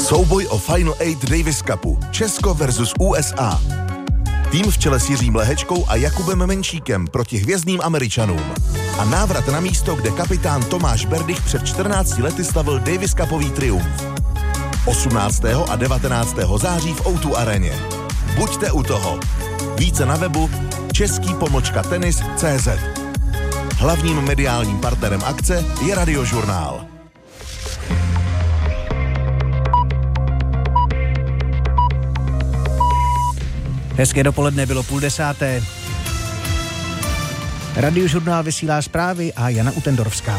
Souboj o Final 8 Davis Cupu. Česko versus USA. Tým v čele s Jiřím Lehečkou a Jakubem Menšíkem proti hvězdným Američanům. A návrat na místo, kde kapitán Tomáš Berdych před 14 lety slavil Davis Cupový triumf. 18. a 19. září v O2 aréně. Buďte u toho. Více na webu český-tenis.cz. Hlavním mediálním partnerem akce je Radiožurnál. Hezké dopoledne, bylo 9:30. Radiožurnál vysílá zprávy a Jana Utendorovská.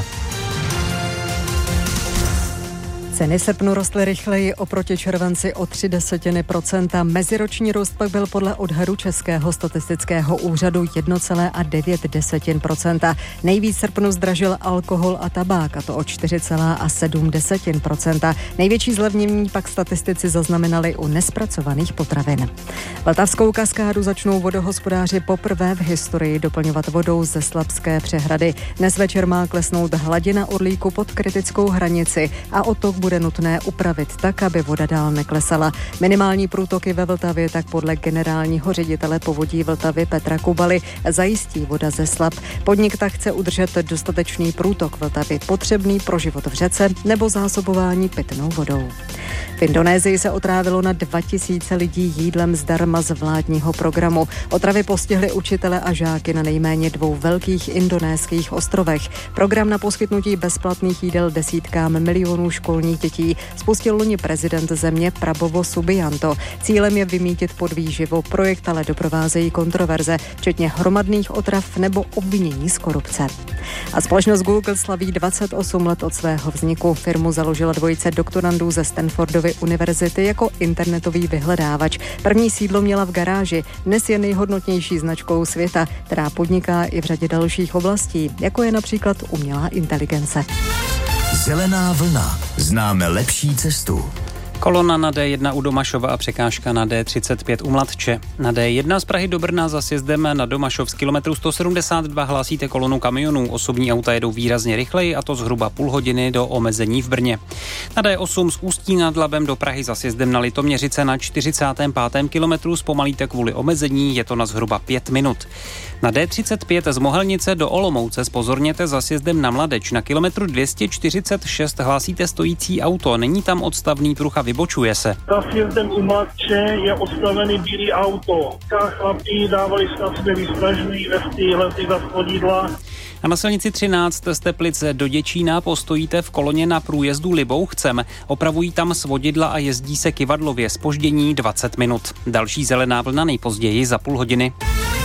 Ceny srpnu rostly rychleji oproti červenci o 0,3%. Meziroční růst pak byl podle odhadu Českého statistického úřadu 1,9%. Nejvíc srpnu zdražil alkohol a tabák, a to o 4,7%. Největší zlevnění pak statistici zaznamenali u nespracovaných potravin. Vltavskou kaskádu začnou vodohospodáři poprvé v historii doplňovat vodou ze Slabské přehrady. Dnes večer má klesnout hladina Orlíku pod kritickou hranici a odtok bude nutné upravit tak, aby voda dál neklesala. Minimální průtoky ve Vltavě tak podle generálního ředitele povodí Vltavy Petra Kubaly zajistí voda ze Slab. Podnik tak chce udržet dostatečný průtok Vltavy, potřebný pro život v řece nebo zásobování pitnou vodou. V Indonésii se otrávilo na 2000 lidí jídlem zdarma z vládního programu. Otravy postihly učitele a žáky na nejméně 2 velkých indonéských ostrovech. Program na poskytnutí bezplatných jídel desítkám milionů školních dětí spustil loni prezident země Prabowo Subianto. Cílem je vymýtit podvýživu. Projekt ale doprovázejí kontroverze, včetně hromadných otrav nebo obvinění z korupce. A společnost Google slaví 28 let od svého vzniku. Firmu založila dvojice doktorandů ze Stanfordovy univerzity jako internetový vyhledávač. První sídlo měla v garáži. Dnes je nejhodnotnější značkou světa, která podniká i v řadě dalších oblastí, jako je například umělá inteligence. Zelená vlna. Známe lepší cestu. Kolona na D1 u Domašova a překážka na D35 u Mladče. Na D1 z Prahy do Brna za sjezdem na Domašov z kilometru 172 hlásíte kolonu kamionů. Osobní auta jedou výrazně rychleji, a to zhruba půl hodiny do omezení v Brně. Na D8 z Ústí nad Labem do Prahy za sjezdem na Litoměřice na 45. kilometru zpomalíte kvůli omezení, je to na zhruba 5 minut. Na D35 z Mohelnice do Olomouce zpozorněte za sjezdem na Mladeč. Na kilometru 246 hlásíte stojící auto, není tam odstavný pruh a vybočuje se. Za sjezdem u Mladče je odstavený bílý auto. Chlapi dávali na sebe výstražný vesty, lezli za svodidla. A na silnici 13 z Teplic do Děčína postojíte v koloně na průjezdu Libouchcem. Opravují tam svodidla a jezdí se kyvadlově, zpoždění 20 minut. Další zelená vlna nejpozději za půl hodiny.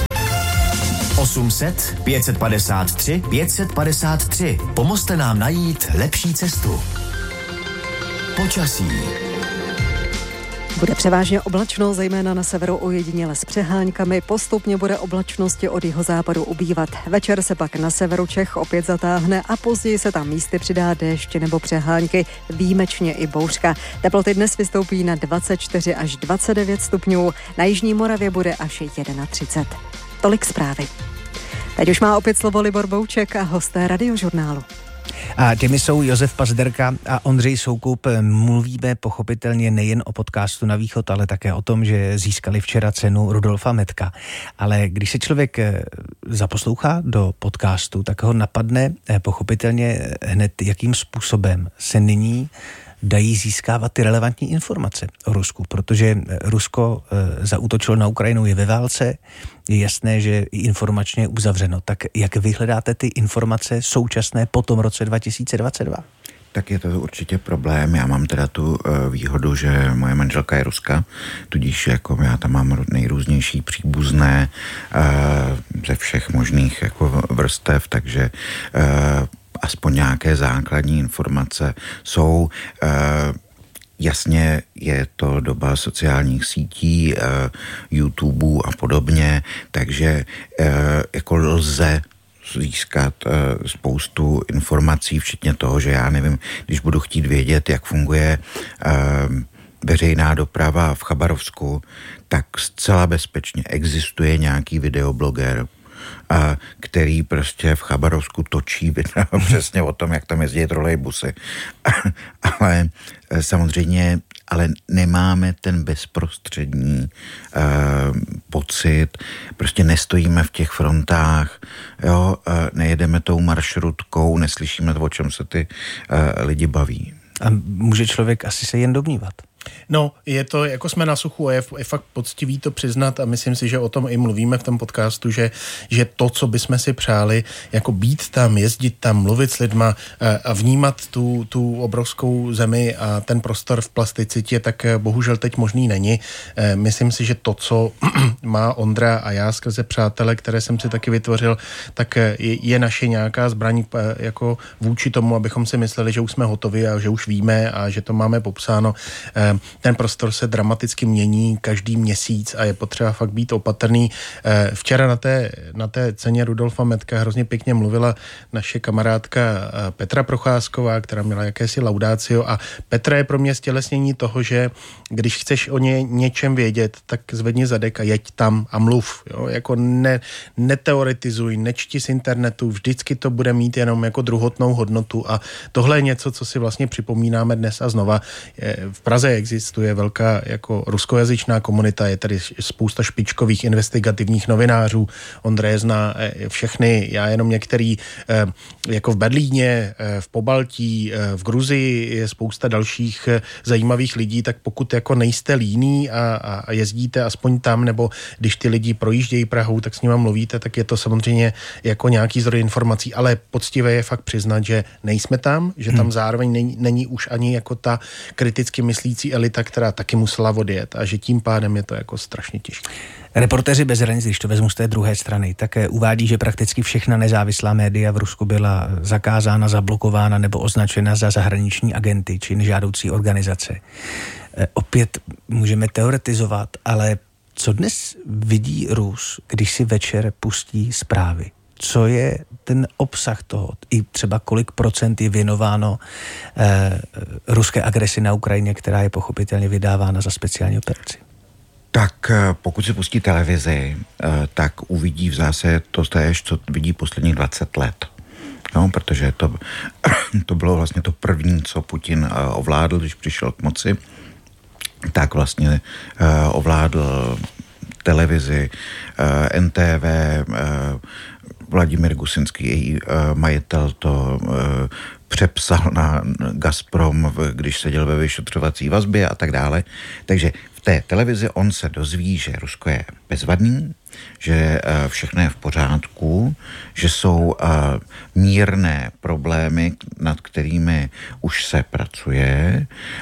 800 553 553. Pomozte nám najít lepší cestu. Počasí. Bude převážně oblačno, zejména na severu ojediněle s přehánkami. Postupně bude oblačnosti od jihozápadu ubývat. Večer se pak na severu Čech opět zatáhne a později se tam místy přidá déšť nebo přehánky, výjimečně i bouřka. Teploty dnes vystoupí na 24 až 29 stupňů. Na jižní Moravě bude až 31. Tolik zprávy. Teď už má opět slovo Libor Bouček a hosté Radiožurnálu. A těmi jsou Josef Pazderka a Ondřej Soukup. Mluvíme pochopitelně nejen o podcastu Na východ, ale také o tom, že získali včera cenu Rudolfa Metka. Ale když se člověk zaposlouchá do podcastu, tak ho napadne pochopitelně hned, jakým způsobem se nyní dají získávat ty relevantní informace o Rusku, protože Rusko zaútočilo na Ukrajinu, je ve válce, je jasné, že i informačně je uzavřeno. Tak jak vyhledáte ty informace současné po tom roce 2022? Tak je to určitě problém. Já mám teda tu výhodu, že moje manželka je Ruska, tudíž jako já tam mám nejrůznější příbuzné ze všech možných jako vrstev, takže aspoň nějaké základní informace jsou. Jasně je to doba sociálních sítí, YouTubeů a podobně, takže jako lze získat spoustu informací, včetně toho, že já nevím, když budu chtít vědět, jak funguje veřejná doprava v Chabarovsku, tak zcela bezpečně existuje nějaký videobloger, který prostě v Chabarovsku točí video přesně o tom, jak tam jezdí trolejbusy. Ale samozřejmě ale nemáme ten bezprostřední pocit, prostě nestojíme v těch frontách, jo, nejedeme tou maršrutkou, neslyšíme, o čem se ty lidi baví. A může člověk asi se jen domnívat. No, je to, jako jsme na suchu a je fakt poctivý to přiznat a myslím si, že o tom i mluvíme v tom podcastu, že to, co bychom si přáli, jako být tam, jezdit tam, mluvit s lidma a vnímat tu obrovskou zemi a ten prostor v plasticitě, tak bohužel teď možný není. Myslím si, že to, co má Ondra a já skrze přátele, které jsem si taky vytvořil, tak je naše nějaká zbraň jako vůči tomu, abychom si mysleli, že už jsme hotovi a že už víme a že to máme popsáno. Ten prostor se dramaticky mění každý měsíc a je potřeba fakt být opatrný. Včera na té ceně Rudolfa Metka hrozně pěkně mluvila naše kamarádka Petra Procházková, která měla jakési laudácio a Petra je pro mě stělesnění toho, že když chceš o něčem vědět, tak zvedni zadek a jeď tam a mluv. Jo? Jako neteoretizuj, nečti z internetu, vždycky to bude mít jenom jako druhotnou hodnotu a tohle je něco, co si vlastně připomínáme dnes a znova. V Praze existuje velká jako ruskojazyčná komunita, je tady spousta špičkových investigativních novinářů, Ondra je zná všechny, já jenom některý, jako v Berlíně, v Pobaltí, v Gruzii je spousta dalších zajímavých lidí, tak pokud jako nejste líní a jezdíte aspoň tam, nebo když ty lidi projíždějí Prahou, tak s nima mluvíte, tak je to samozřejmě jako nějaký zdroj informací, ale poctivé je fakt přiznat, že nejsme tam, že tam zároveň není už ani jako ta kriticky myslící elita, která taky musela odjet a že tím pádem je to jako strašně těžké. Reportéři bez hranic, když to vezmu z té druhé strany, také uvádí, že prakticky všechna nezávislá média v Rusku byla zakázána, zablokována nebo označena za zahraniční agenty či nežádoucí organizace. Opět můžeme teoretizovat, ale co dnes vidí Rus, když si večer pustí zprávy? Co je ten obsah toho? I třeba kolik procent je věnováno ruské agresi na Ukrajině, která je pochopitelně vydávána za speciální operaci? Tak pokud si pustí televizi, tak uvidí v zásadě to též, co vidí posledních 20 let. No, protože to bylo vlastně to první, co Putin ovládl, když přišel k moci, tak vlastně ovládl televizi, NTV, Vladimír Gusinský, její majitel, to přepsal na Gazprom, když seděl ve vyšetřovací vazbě a tak dále. Takže v té televizi on se dozví, že Rusko je bezvadný, že všechno je v pořádku, že jsou mírné problémy, nad kterými už se pracuje.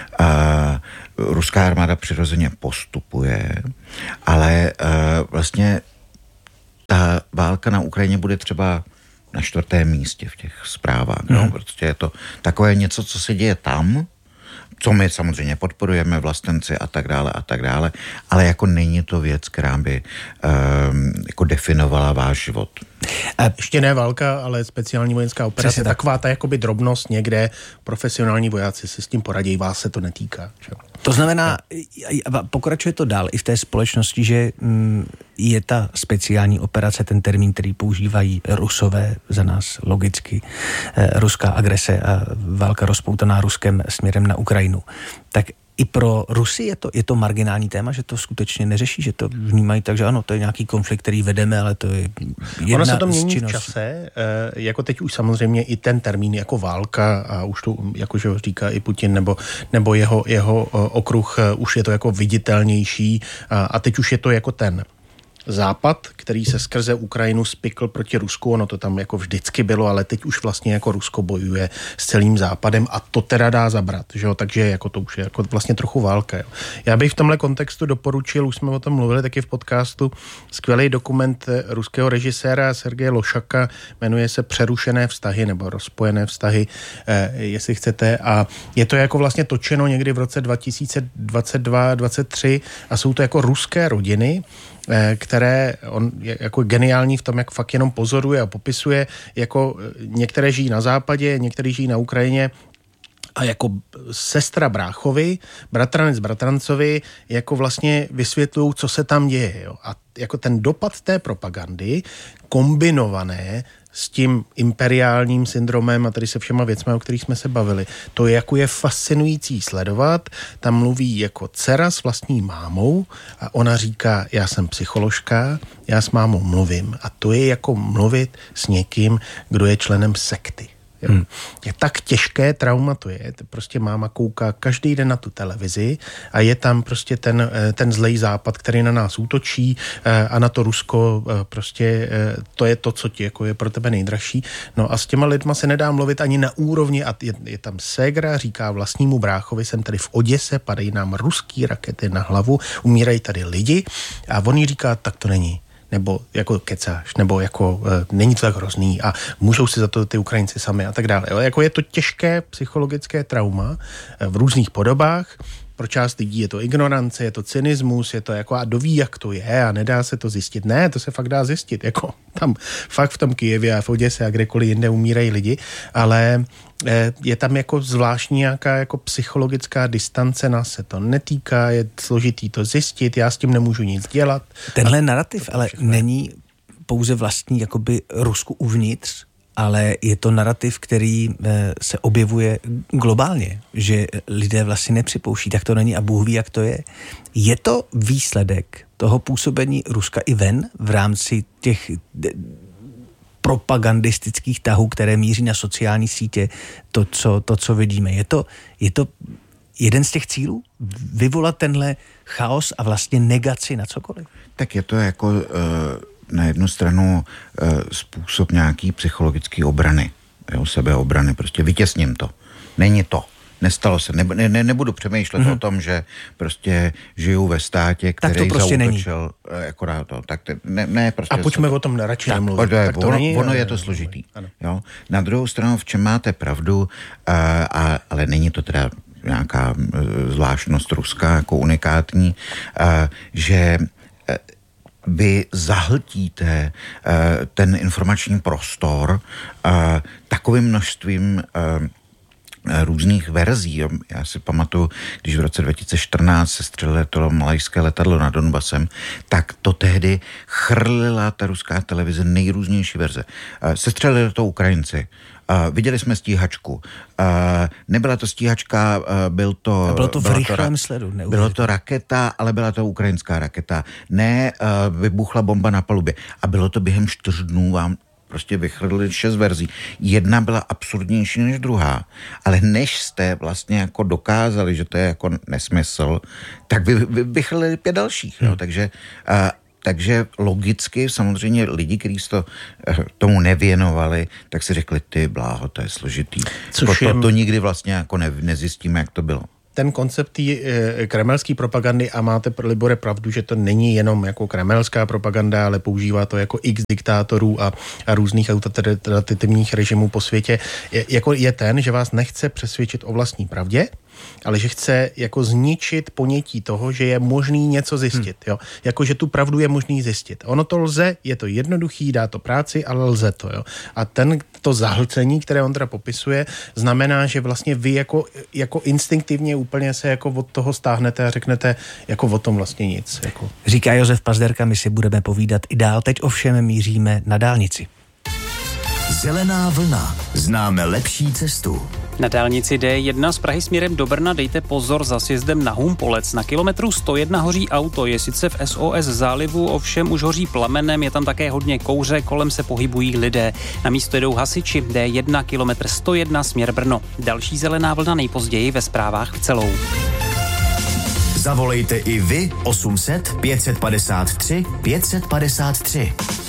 Ruská armáda přirozeně postupuje, ale vlastně ta válka na Ukrajině bude třeba na 4. místě v těch zprávách. No? Prostě je to takové něco, co se děje tam, co my samozřejmě podporujeme, vlastenci a tak dále, ale jako není to věc, která by jako definovala váš život. Ještě ne válka, ale speciální vojenská operace. Taková ta jakoby drobnost někde, profesionální vojáci si s tím poradí, vás se to netýká. Že? To znamená, pokračuje to dál i v té společnosti, že je ta speciální operace, ten termín, který používají Rusové, za nás logicky, ruská agrese a válka rozpoutaná Ruskem směrem na Ukrajinu. Tak i pro Rusy je to marginální téma, že to skutečně neřeší, že to vnímají tak, že ano, to je nějaký konflikt, který vedeme, ale to je jedna ono se to mění z činností. V čase, jako teď už samozřejmě i ten termín jako válka a už to, jakože ho říká i Putin nebo jeho okruh, už je to jako viditelnější a teď už je to jako ten Západ, který se skrze Ukrajinu spikl proti Rusku, ono to tam jako vždycky bylo, ale teď už vlastně jako Rusko bojuje s celým Západem a to teda dá zabrat, že jo? Takže jako to už je jako vlastně trochu válka. Jo? Já bych v tomhle kontextu doporučil, už jsme o tom mluvili taky v podcastu, skvělý dokument ruského režiséra Sergeje Lošaka, jmenuje se Přerušené vztahy nebo Rozpojené vztahy, jestli chcete, a je to jako vlastně točeno někdy v roce 2022-2023 a jsou to jako ruské rodiny, které on je jako geniální v tom, jak fakt jenom pozoruje a popisuje, jako některé žijí na západě, některé žijí na Ukrajině a jako sestra bráchovi, bratranec bratrancovi, jako vlastně vysvětlují, co se tam děje. Jo? A jako ten dopad té propagandy kombinované s tím imperiálním syndromem a tady se všema věcmi, o kterých jsme se bavili. To jako je fascinující sledovat. Tam mluví jako dcera s vlastní mámou a ona říká, já jsem psycholožka, já s mámou mluvím. A to je jako mluvit s někým, kdo je členem sekty. Je tak těžké trauma to je. Prostě máma kouká každý den na tu televizi a je tam prostě ten zlej západ, který na nás útočí a na to Rusko prostě to je to, co ti jako je pro tebe nejdražší. No a s těma lidma se nedá mluvit ani na úrovni a je tam ségra, říká vlastnímu bráchovi, jsem tady v Oděse, padají nám ruský rakety na hlavu, umírají tady lidi a on jí říká, tak to není. Nebo jako kecáš, nebo jako není to tak hrozný a můžou si za to ty Ukrajinci sami a tak dále. Jako je to těžké psychologické trauma v různých podobách. Pro část lidí je to ignorance, je to cynismus, je to jako a doví, jak to je a nedá se to zjistit. Ne, to se fakt dá zjistit. Jako tam fakt v tom Kyjevě a v Oděse a kdekoliv jinde umírají lidi, ale je tam jako zvláštní nějaká jako psychologická distance, nás se to netýká, je složitý to zjistit, já s tím nemůžu nic dělat. Tenhle narrativ ale není pouze vlastní jakoby Rusku uvnitř, ale je to narrativ, který se objevuje globálně, že lidé vlastně nepřipouští, tak to není a Bůh ví, jak to je. Je to výsledek toho působení Ruska i ven v rámci těch propagandistických tahů, které míří na sociální sítě, to, co vidíme. Je to jeden z těch cílů? Vyvolat tenhle chaos a vlastně negaci na cokoliv? Tak je to jako na jednu stranu způsob nějaký psychologický obrany, sebeobrany, prostě vytěsním to. Není to. Nestalo se. Nebudu přemýšlet o tom, že prostě žiju ve státě, který tak to prostě zaútočil akorát to. Tak ne, prostě a pojďme o tom radši nemluvit. Ono je to složitý. Jo? Na druhou stranu, v čem máte pravdu, ale není to teda nějaká zvláštnost Ruska, jako unikátní, že vy zahltíte ten informační prostor takovým množstvím různých verzí. Já si pamatuju, když v roce 2014 se střelilo malajské letadlo nad Donbasem, tak to tehdy chrlila ta ruská televize nejrůznější verze. Sestřelili to Ukrajinci. Viděli jsme stíhačku. Nebyla to stíhačka, bylo to v rychlém sledu. Bylo to raketa, ale byla to ukrajinská raketa. Ne, vybuchla bomba na palubě. A bylo to během 4 dnů, vám prostě vychrlili 6 verzí. Jedna byla absurdnější než druhá. Ale než jste vlastně jako dokázali, že to je jako nesmysl, tak vychrlili 5 dalších. Jo? Takže logicky samozřejmě lidi, kteří se tomu nevěnovali, tak si řekli, ty bláho, to je složitý. To nikdy vlastně jako nezjistíme, jak to bylo. Ten koncept té kremelské propagandy, a máte, Libore, pravdu, že to není jenom jako kremelská propaganda, ale používá to jako x diktátorů a různých autoritativních režimů po světě, je ten, že vás nechce přesvědčit o vlastní pravdě, ale že chce jako zničit ponětí toho, že je možný něco zjistit. Jo? Jako, že tu pravdu je možný zjistit. Ono to lze, je to jednoduchý, dá to práci, ale lze to. Jo? A to zahlcení, které on teda popisuje, znamená, že vlastně vy jako instinktivně úplně se jako od toho stáhnete a řeknete jako o tom vlastně nic. Jako. Říká Josef Pazderka, my si budeme povídat i dál. Teď ovšem míříme na dálnici. Zelená vlna. Známe lepší cestu. Na dálnici D1 z Prahy směrem do Brna dejte pozor za sjezdem na Humpolec. Na kilometru 101 hoří auto, je sice v SOS zálivu, ovšem už hoří plamenem, je tam také hodně kouře, kolem se pohybují lidé. Na místo jedou hasiči. D1 kilometr 101 směr Brno. Další zelená vlna nejpozději ve zprávách v celou. Zavolejte i vy 800 553 553.